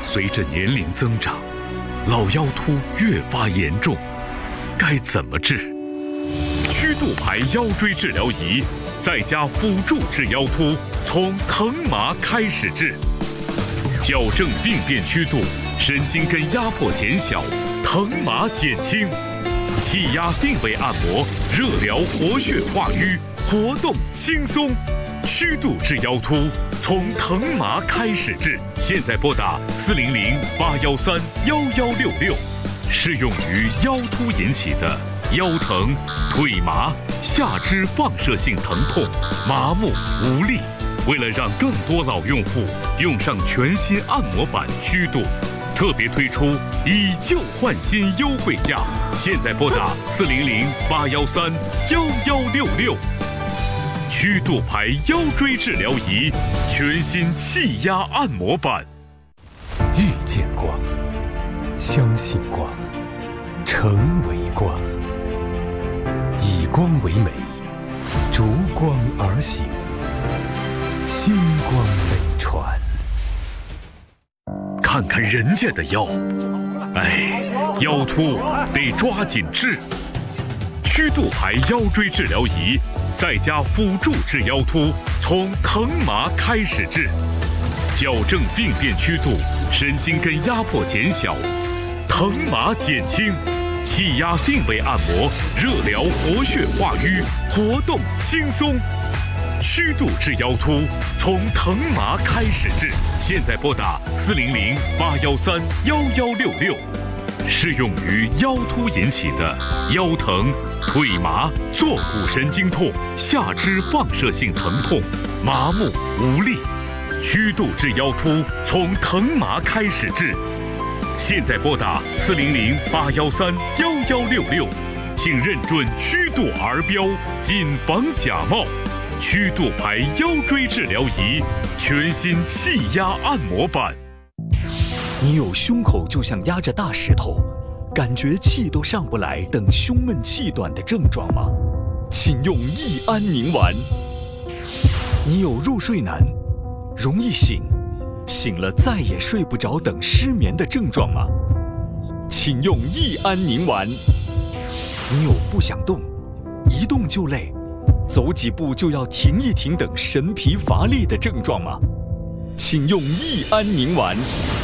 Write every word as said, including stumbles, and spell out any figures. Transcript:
随着年龄增长，老腰突越发严重，该怎么治？曲度牌腰椎治疗仪在家辅助治腰突，从疼麻开始治，矫正病变曲度，神经根压迫减小，疼麻减轻，气压定位按摩，热疗活血化瘀，活动轻松。曲度治腰突，从疼麻开始治。现在拨打四零零八幺三幺幺六六，适用于腰突引起的腰疼、腿麻、下肢放射性疼痛、麻木无力。为了让更多老用户用上全新按摩板曲度，特别推出以旧换新优惠价。现在拨打四零零八幺三幺幺六六。曲度牌腰椎治疗仪，全新气压按摩板。 遇见光，相信光，成为光，以光为美，逐光而行，星光美传。 看看人家的腰，哎，腰突得抓紧治。曲度牌腰椎治疗仪在家辅助治腰突，从疼麻开始治，矫正病变曲度，神经根压迫减小，疼麻减轻，气压定位按摩，热疗活血化瘀，活动轻松。曲度治腰突，从疼麻开始治。现在拨打四零零八幺三幺幺六六。适用于腰突引起的腰疼、腿麻、坐骨神经痛、下肢放射性疼痛、麻木无力。曲度治腰突，从疼麻开始治。现在拨打四零零八幺三幺幺六六，请认准曲度儿标，谨防假冒。曲度牌腰椎治疗仪，全新气压按摩板。 你有胸口就像压着大石头，感觉气都上不来等胸闷气短的症状吗？请用益安宁丸。你有入睡难、容易醒、醒了再也睡不着等失眠的症状吗？请用益安宁丸。你有不想动、一动就累、走几步就要停一停等神疲乏力的症状吗？请用益安宁丸。